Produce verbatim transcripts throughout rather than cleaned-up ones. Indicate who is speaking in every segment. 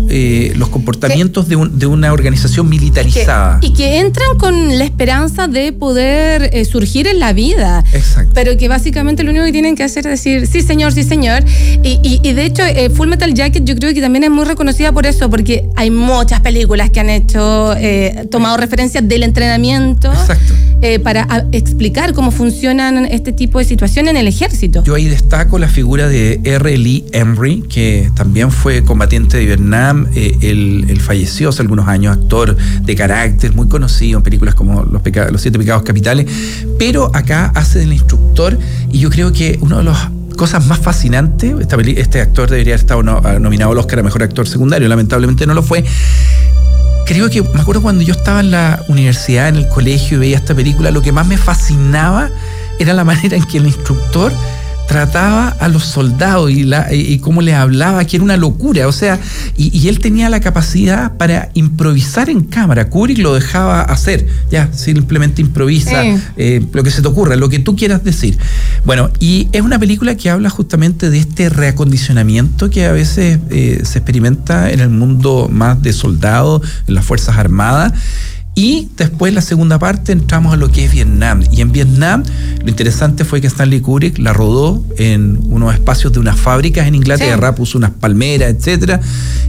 Speaker 1: eh, los comportamientos de, un, de una organización militarizada.
Speaker 2: Que, y que entran con la esperanza de poder eh, surgir en la vida.
Speaker 1: Exacto.
Speaker 2: Pero que básicamente lo único que tienen que hacer es decir, sí señor, sí señor. Y, y, y de hecho, eh, Full Metal Jacket yo creo que también es muy reconocida por eso, porque hay muchas películas que han hecho, eh, tomado referencias del entrenamiento.
Speaker 1: Exacto.
Speaker 2: Eh, para a, explicar cómo funcionan este tipo de situaciones en el ejército.
Speaker 1: Yo ahí destaco la figura de R. Lee Emery, que también fue combatiente de Vietnam. Eh, él, él falleció hace algunos años, actor de carácter, muy conocido en películas como Los, Peca- Los Siete Pecados Capitales, pero acá hace del instructor, y yo creo que uno de los cosas más fascinantes, esta peli- este actor debería haber estado no, nominado al Oscar a Mejor Actor Secundario, lamentablemente no lo fue. Creo que, me acuerdo cuando yo estaba en la universidad, en el colegio, y veía esta película, lo que más me fascinaba era la manera en que el instructor trataba a los soldados y, la, y, y cómo les hablaba, que era una locura, o sea, y, y él tenía la capacidad para improvisar en cámara. Kubrick lo dejaba hacer, ya, simplemente improvisa, eh. Eh, lo que se te ocurra, lo que tú quieras decir. Bueno, y es una película que habla justamente de este reacondicionamiento que a veces eh, se experimenta en el mundo más de soldados, en las Fuerzas Armadas. Y después, la segunda parte, entramos a lo que es Vietnam. Y en Vietnam, lo interesante fue que Stanley Kubrick la rodó en unos espacios de unas fábricas en Inglaterra, sí. Puso unas palmeras, etcétera,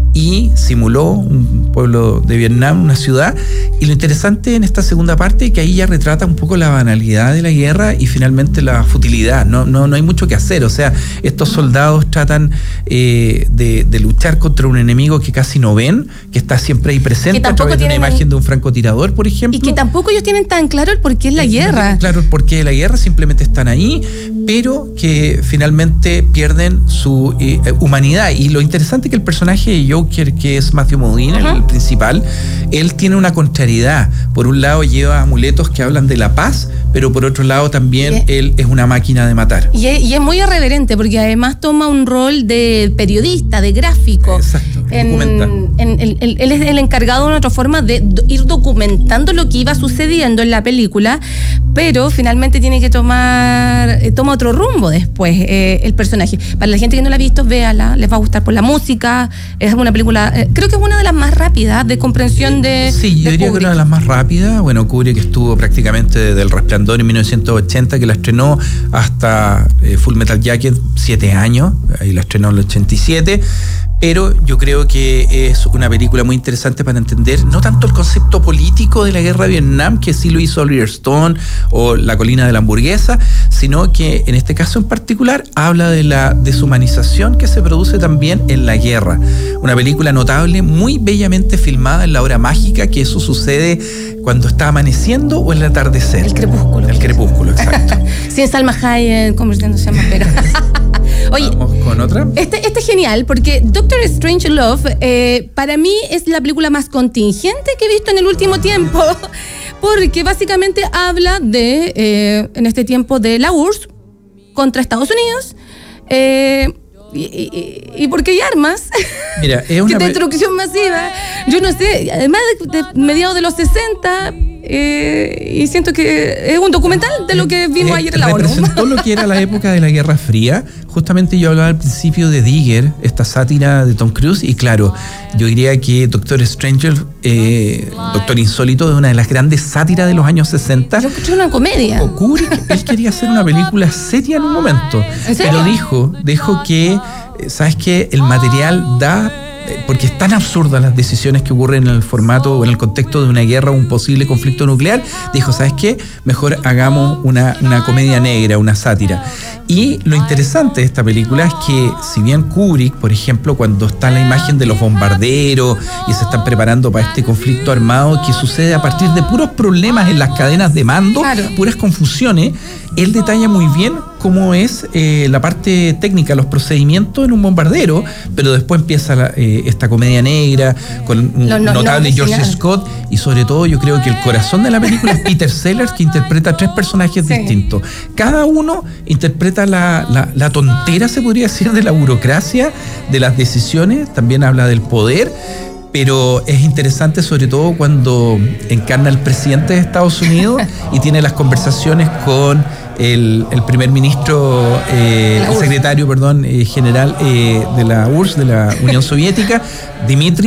Speaker 1: y simuló un pueblo de Vietnam, una ciudad. Y lo interesante en esta segunda parte es que ahí ya retrata un poco la banalidad de la guerra y finalmente la futilidad. No, no, no hay mucho que hacer. O sea, estos soldados tratan eh, de, de luchar contra un enemigo que casi no ven, que está siempre ahí presente a través de una imagen de un francotirador, por ejemplo.
Speaker 2: Y que tampoco ellos tienen tan claro el porqué es la guerra.
Speaker 1: No claro el porqué de la guerra, simplemente están ahí, pero que finalmente pierden su eh, humanidad. Y lo interesante es que el personaje de Joker, que es Matthew Modine, uh-huh. el principal, él tiene una contrariedad. Por un lado lleva amuletos que hablan de la paz, pero por otro lado también es, él es una máquina de matar.
Speaker 2: Y es, y es muy irreverente, porque además toma un rol de periodista, de gráfico.
Speaker 1: Exacto,
Speaker 2: en, documenta. En, en, él, él es el encargado de una otra forma de ir documentando lo que iba sucediendo en la película, pero finalmente tiene que tomar, eh, toma otro rumbo después eh, el personaje. Para la gente que no la ha visto, véala, les va a gustar por la música. Es una película, eh, creo que es una de las más rápidas de comprensión de
Speaker 1: Sí, yo
Speaker 2: de
Speaker 1: diría
Speaker 2: Kubrick.
Speaker 1: que una de las más rápidas. Bueno, Kubrick estuvo prácticamente desde El Resplandor en mil novecientos ochenta, que la estrenó, hasta eh, Full Metal Jacket, siete años, ahí la estrenó en el ochenta y siete. Pero yo creo que es una película muy interesante para entender no tanto el concepto político de la guerra de Vietnam, que sí lo hizo Oliver Stone o La colina de la hamburguesa, sino que en este caso en particular habla de la deshumanización que se produce también en la guerra. Una película notable, muy bellamente filmada en la hora mágica, que eso sucede cuando está amaneciendo o en el atardecer.
Speaker 2: El crepúsculo.
Speaker 1: El crepúsculo, exacto.
Speaker 2: Sin Salma Hayek convirtiéndose en vampiro. Oye,
Speaker 1: ¿vamos con otra?
Speaker 2: Este, este es genial, porque Doctor Strange Love eh, para mí es la película más contingente que he visto en el último tiempo, porque básicamente habla de, eh, en este tiempo, de la U R S S contra Estados Unidos, eh, y, y, y porque hay armas.
Speaker 1: Mira, es una
Speaker 2: de destrucción masiva. Yo no sé, además de, de mediados de los sesenta, eh, y siento que es un documental de lo que vimos eh, ayer en la ONU.
Speaker 1: Representó lo que era la época de la Guerra Fría. Justamente yo hablaba al principio de Digger, esta sátira de Tom Cruise, y claro, yo diría que Doctor Strange, eh, Doctor Insólito, es una de las grandes sátiras de los años sesenta.
Speaker 2: Yo escuché una comedia.
Speaker 1: Kubrick, él quería hacer una película seria en un momento,
Speaker 2: ¿En serio?
Speaker 1: pero dijo, dijo que, ¿sabes qué? El material da... porque es tan absurda las decisiones que ocurren en el formato o en el contexto de una guerra o un posible conflicto nuclear, dijo, ¿sabes qué? Mejor hagamos una, una comedia negra, una sátira. Y lo interesante de esta película es que, si bien Kubrick, por ejemplo, cuando está la imagen de los bombarderos y se están preparando para este conflicto armado que sucede a partir de puros problemas en las cadenas de mando, claro, puras confusiones, él detalla muy bien cómo es eh, la parte técnica, los procedimientos en un bombardero, pero después empieza la, eh, esta comedia negra con un no, no, notable no, George final. Scott, y sobre todo yo creo que el corazón de la película es Peter Sellers, que interpreta a tres personajes sí. distintos. Cada uno interpreta la, la, la tontera, se podría decir, de la burocracia, de las decisiones, también habla del poder. Pero es interesante sobre todo cuando encarna al presidente de Estados Unidos y tiene las conversaciones con el, el primer ministro, eh, el secretario, perdón, eh, general eh, de la U R S S, de la Unión Soviética, Dmitry